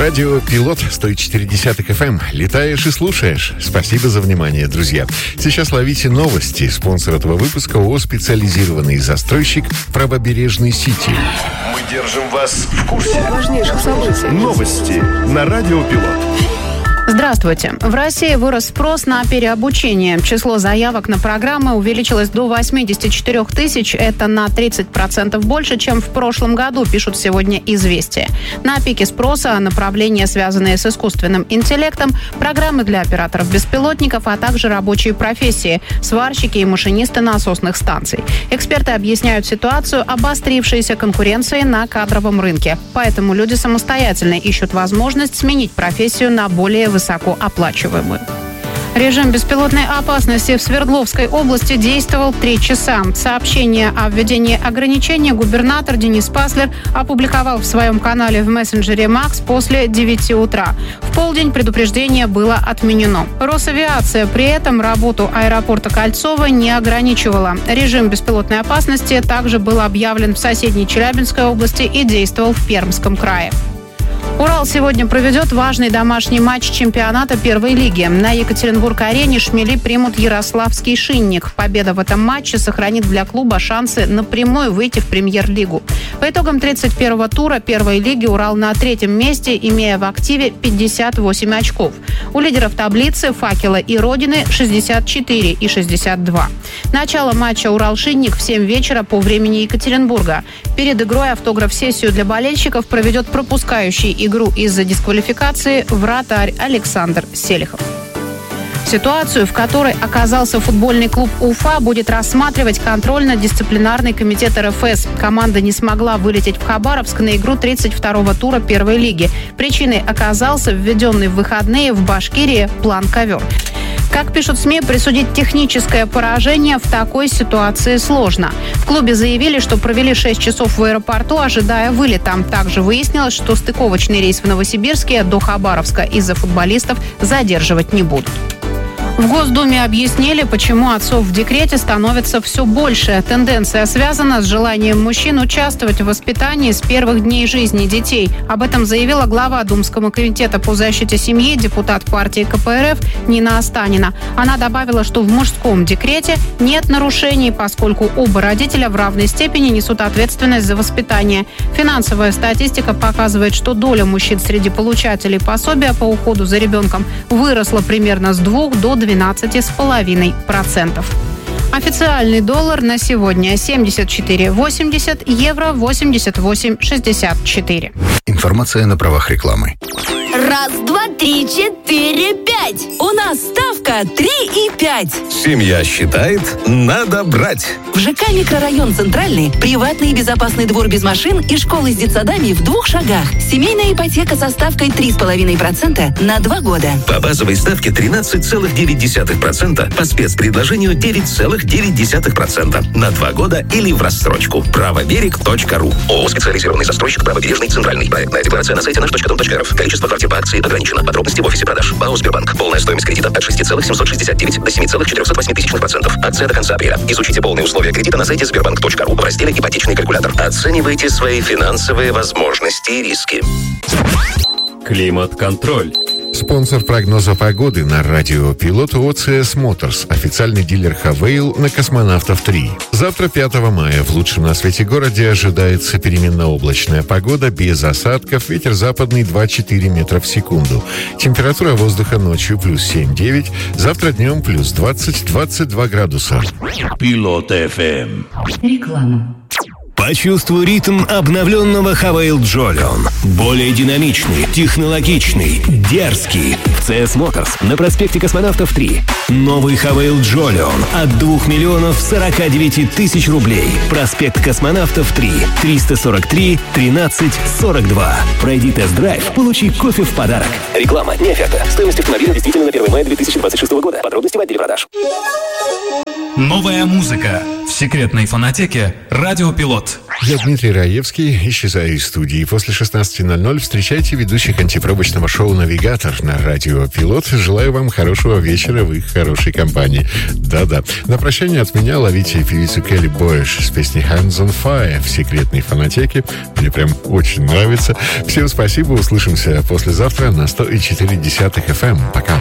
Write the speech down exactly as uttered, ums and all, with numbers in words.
Радио Пилот сто четыре десятых эф эм. Летаешь и слушаешь. Спасибо за внимание, друзья. Сейчас ловите новости. Спонсор этого выпуска ООО «Специализированный застройщик Правобережный Сити». Мы держим вас в курсе важнейших событий. Новости на Радио Пилот. Здравствуйте. В России вырос спрос на переобучение. Число заявок на программы увеличилось до восемьдесят четыре тысяч. Это на тридцать процентов больше, чем в прошлом году, пишут сегодня «Известия». На пике спроса направления, связанные с искусственным интеллектом, программы для операторов беспилотников, а также рабочие профессии – сварщики и машинисты насосных станций. Эксперты объясняют ситуацию обострившейся конкуренцией на кадровом рынке. Поэтому люди самостоятельно ищут возможность сменить профессию на более высокооплачиваемую. Режим беспилотной опасности в Свердловской области действовал три часа. Сообщение о введении ограничений губернатор Денис Паслер опубликовал в своем канале в мессенджере Макс после девяти утра. В полдень предупреждение было отменено. Росавиация при этом работу аэропорта Кольцово не ограничивала. Режим беспилотной опасности также был объявлен в соседней Челябинской области и действовал в Пермском крае. Урал сегодня проведет важный домашний матч чемпионата первой лиги. На Екатеринбург-арене «Шмели» примут ярославский «Шинник». Победа в этом матче сохранит для клуба шансы напрямую выйти в премьер-лигу. По итогам тридцать первого тура первой лиги Урал на третьем месте, имея в активе пятьдесят восемь очков. У лидеров таблицы «Факела» и «Родины» шестьдесят четыре и шестьдесят два. Начало матча «Урал-Шинник» в семь вечера по времени Екатеринбурга. Перед игрой автограф-сессию для болельщиков проведет пропускающий игру из-за дисквалификации вратарь Александр Селихов. Ситуацию, в которой оказался футбольный клуб «Уфа», будет рассматривать контрольно-дисциплинарный комитет эр эф эс. Команда не смогла вылететь в Хабаровск на игру тридцать второго тура первой лиги. Причиной оказался введенный в выходные в Башкирии план «Ковер». Как пишут СМИ, присудить техническое поражение в такой ситуации сложно. В клубе заявили, что провели шесть часов в аэропорту, ожидая вылета. Также выяснилось, что стыковочный рейс в Новосибирске до Хабаровска из-за футболистов задерживать не будут. В Госдуме объяснили, почему отцов в декрете становится все больше. Тенденция связана с желанием мужчин участвовать в воспитании с первых дней жизни детей. Об этом заявила глава Думского комитета по защите семьи, депутат партии ка пэ эр эф Нина Останина. Она добавила, что в мужском декрете нет нарушений, поскольку оба родителя в равной степени несут ответственность за воспитание. Финансовая статистика показывает, что доля мужчин среди получателей пособия по уходу за ребенком выросла примерно с двух до двенадцати с половиной процентов. Официальный доллар на сегодня семьдесят четыре восемьдесят, евро восемьдесят восемь шестьдесят четыре. Информация на правах рекламы. Раз, два, три, четыре, пять. У нас ставка три и пять. Семья считает, надо брать. В ЖК «Микрорайон Центральный» приватный и безопасный двор без машин и школы с детсадами в двух шагах. Семейная ипотека со ставкой три и пять десятых процента на два года. По базовой ставке тринадцать целых девять десятых процента, по спецпредложению девять целых девять десятых процента на два года или в рассрочку. правоберег точка ру. ООО «Специализированный застройщик Правобережный Центральный». Проектная декларация на сайте наш точка дом точка эр эф. Количество квартир по акции ограничено. Подробности в офисе продаж. БАО «Сбербанк». Полная стоимость кредита от шести целых семьсот шестьдесят девять до семи целых четырехсот восьми тысячных процентов. Акция до конца апреля. Изучите полные условия кредита на сайте сбербанк точка ру в разделе «Ипотечный калькулятор». Оценивайте свои финансовые возможности и риски. Климат-контроль. Спонсор прогноза погоды на радио Пилот ООО «цэ эс Моторс», официальный дилер Хавейл на Космонавтов три. Завтра, пятого мая, в лучшем на свете городе ожидается переменно-облачная погода без осадков, ветер западный два-четыре метра в секунду. Температура воздуха ночью плюс семь-девять, завтра днем плюс двадцать-двадцать два градуса. Пилот эф эм. Реклама. Почувствуй ритм обновленного Хавейл Джолион. Более динамичный, технологичный, дерзкий. В цэ эс Моторс на проспекте Космонавтов три. Новый Хавейл Джолион от двух миллионов сорока девяти тысяч рублей. Проспект Космонавтов три. триста сорок три тринадцать сорок два. Пройди тест-драйв, получи кофе в подарок. Реклама, не оферта. Стоимость автомобиля действительно на первого мая две тысячи двадцать шестого года. Подробности в отделе продаж. Новая музыка в секретной фонотеке «Радио Пилот». «Пилот». Я Дмитрий Раевский, исчезаю из студии. После шестнадцати ноль ноль встречайте ведущих антипробочного шоу «Навигатор» на радио «Пилот». Желаю вам хорошего вечера в их хорошей компании. Да-да. На прощание от меня ловите певицу Келли Бойш с песней «Hands on Fire» в секретной фонотеке. Мне прям очень нравится. Всем спасибо, услышимся послезавтра на сто четыре десятых эф эм. Пока.